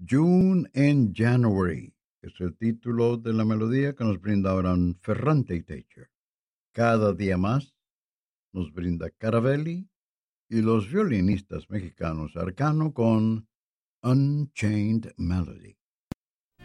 June and January es el título de la melodía que nos brinda ahora Ferrante y Teacher. Cada día más nos brinda Caravelli y los violinistas mexicanos Arcano con Unchained Melody.